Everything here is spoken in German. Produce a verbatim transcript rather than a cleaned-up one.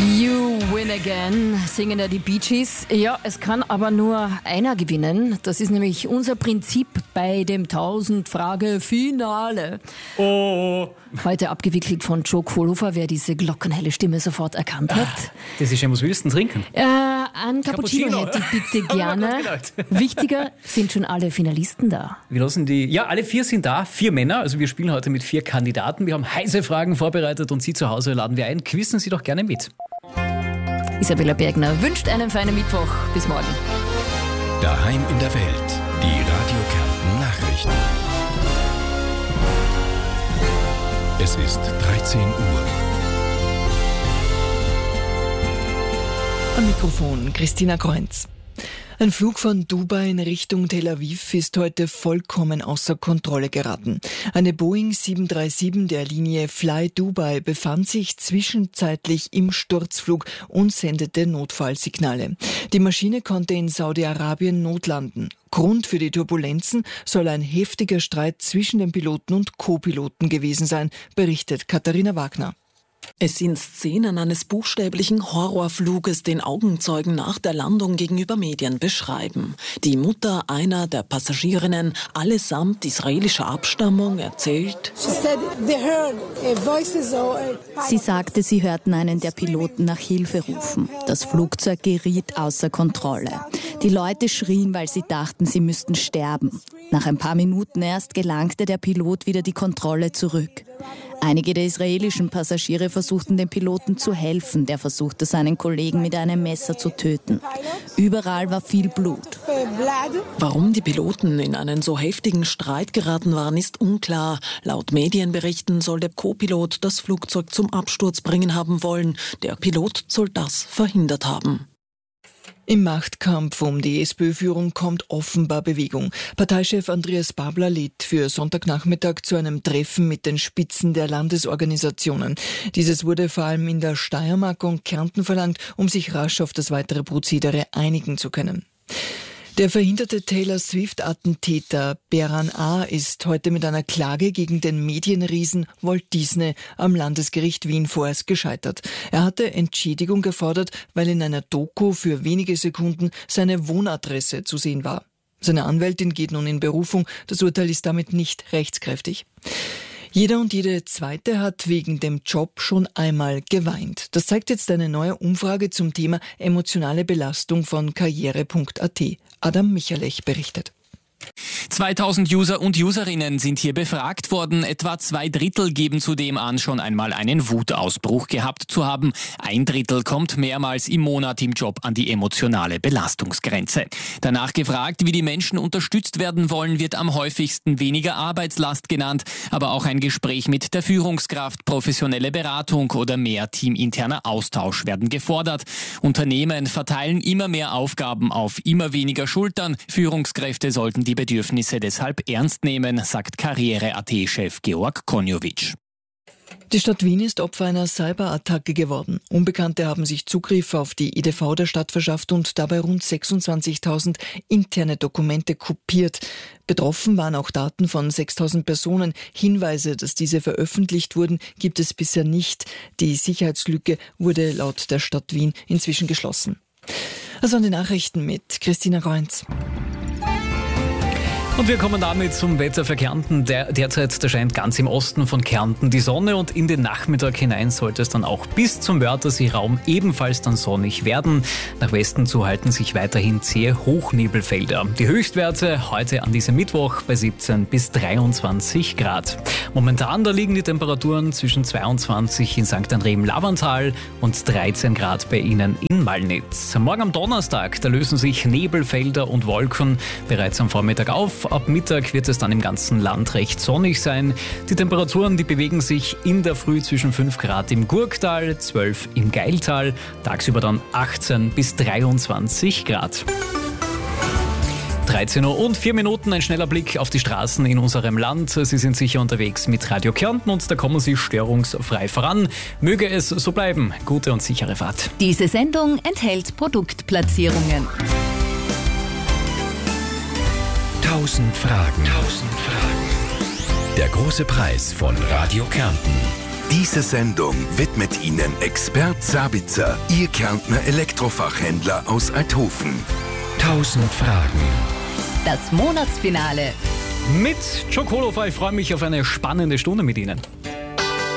You win again, singen ja die Bee Gees. Ja, es kann aber nur einer gewinnen. Das ist nämlich unser Prinzip bei dem tausend-Frage-Finale. Oh. Heute abgewickelt von Joe Kohlhofer, wer diese glockenhelle Stimme sofort erkannt hat. Das ist ja, was willst du denn trinken? Äh, ein Cappuccino, Cappuccino. hätte ich bitte gerne. Wichtiger, sind schon alle Finalisten da? Wir lassen die, ja, alle vier sind da, vier Männer. Also wir spielen heute mit vier Kandidaten. Wir haben heiße Fragen vorbereitet und Sie zu Hause laden wir ein. Quizzen Sie doch gerne mit. Isabella Bergner wünscht einen feinen Mittwoch. Bis morgen. Daheim in der Welt. Die Radio Kärnten Nachrichten. Es ist dreizehn Uhr. Am Mikrofon Christina Kreunz. Ein Flug von Dubai in Richtung Tel Aviv ist heute vollkommen außer Kontrolle geraten. Eine Boeing sieben drei sieben der Linie Fly Dubai befand sich zwischenzeitlich im Sturzflug und sendete Notfallsignale. Die Maschine konnte in Saudi-Arabien notlanden. Grund für die Turbulenzen soll ein heftiger Streit zwischen dem Piloten und Co-Piloten gewesen sein, berichtet Katharina Wagner. Es sind Szenen eines buchstäblichen Horrorfluges, den Augenzeugen nach der Landung gegenüber Medien beschreiben. Die Mutter einer der Passagierinnen, allesamt israelischer Abstammung, erzählt: Sie sagte, sie hörten einen der Piloten nach Hilfe rufen. Das Flugzeug geriet außer Kontrolle. Die Leute schrien, weil sie dachten, sie müssten sterben. Nach ein paar Minuten erst gelangte der Pilot wieder die Kontrolle zurück. Einige der israelischen Passagiere versuchten dem Piloten zu helfen. Der versuchte, seinen Kollegen mit einem Messer zu töten. Überall war viel Blut. Warum die Piloten in einen so heftigen Streit geraten waren, ist unklar. Laut Medienberichten soll der Co-Pilot das Flugzeug zum Absturz bringen haben wollen. Der Pilot soll das verhindert haben. Im Machtkampf um die SPÖ-Führung kommt offenbar Bewegung. Parteichef Andreas Babler lädt für Sonntagnachmittag zu einem Treffen mit den Spitzen der Landesorganisationen. Dieses wurde vor allem in der Steiermark und Kärnten verlangt, um sich rasch auf das weitere Prozedere einigen zu können. Der verhinderte Taylor Swift-Attentäter Beran A. ist heute mit einer Klage gegen den Medienriesen Walt Disney am Landesgericht Wien vorerst gescheitert. Er hatte Entschädigung gefordert, weil in einer Doku für wenige Sekunden seine Wohnadresse zu sehen war. Seine Anwältin geht nun in Berufung. Das Urteil ist damit nicht rechtskräftig. Jeder und jede Zweite hat wegen dem Job schon einmal geweint. Das zeigt jetzt eine neue Umfrage zum Thema emotionale Belastung von karriere punkt a t. Adam Michalech berichtet. zweitausend User und Userinnen sind hier befragt worden. Etwa zwei Drittel geben zudem an, schon einmal einen Wutausbruch gehabt zu haben. Ein Drittel kommt mehrmals im Monat im Job an die emotionale Belastungsgrenze. Danach gefragt, wie die Menschen unterstützt werden wollen, wird am häufigsten weniger Arbeitslast genannt, aber auch ein Gespräch mit der Führungskraft, professionelle Beratung oder mehr teaminterner Austausch werden gefordert. Unternehmen verteilen immer mehr Aufgaben auf immer weniger Schultern. Führungskräfte sollten die Bedürfnisse deshalb ernst nehmen, sagt karriere punkt a t-Chef Georg Konjovic. Die Stadt Wien ist Opfer einer Cyberattacke geworden. Unbekannte haben sich Zugriff auf die E D V der Stadt verschafft und dabei rund sechsundzwanzigtausend interne Dokumente kopiert. Betroffen waren auch Daten von sechstausend Personen. Hinweise, dass diese veröffentlicht wurden, gibt es bisher nicht. Die Sicherheitslücke wurde laut der Stadt Wien inzwischen geschlossen. Das waren die Nachrichten mit Christina Kreunz. Und wir kommen damit zum Wetter für Kärnten. Der, derzeit, da scheint ganz im Osten von Kärnten die Sonne und in den Nachmittag hinein sollte es dann auch bis zum Wörthersee-Raum ebenfalls dann sonnig werden. Nach Westen zu halten sich weiterhin zähe Hochnebelfelder. Die Höchstwerte heute an diesem Mittwoch bei siebzehn bis dreiundzwanzig Grad. Momentan da liegen die Temperaturen zwischen zweiundzwanzig in Sankt André-im-Lavantal und dreizehn Grad bei Ihnen in Malnitz. Morgen am Donnerstag, da lösen sich Nebelfelder und Wolken bereits am Vormittag auf. Ab Mittag wird es dann im ganzen Land recht sonnig sein. Die Temperaturen, die bewegen sich in der Früh zwischen fünf Grad im Gurktal, zwölf im Geiltal, tagsüber dann achtzehn bis dreiundzwanzig Grad. dreizehn Uhr und vier Minuten, ein schneller Blick auf die Straßen in unserem Land. Sie sind sicher unterwegs mit Radio Kärnten und da kommen Sie störungsfrei voran. Möge es so bleiben. Gute und sichere Fahrt. Diese Sendung enthält Produktplatzierungen. Tausend Fragen. Tausend Fragen. Der große Preis von Radio Kärnten. Diese Sendung widmet Ihnen Expert Sabitzer, Ihr Kärntner Elektrofachhändler aus Althofen. Tausend Fragen. Das Monatsfinale. Mit Joe Kolofer, ich freue mich auf eine spannende Stunde mit Ihnen.